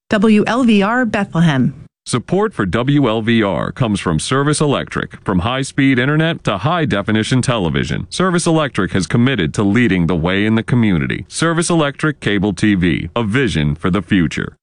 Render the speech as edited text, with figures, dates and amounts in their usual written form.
WLVR Bethlehem. Support for WLVR comes from Service Electric. From high-speed internet to high-definition television, Service Electric has committed to leading the way in the community. Service Electric Cable TV, a vision for the future.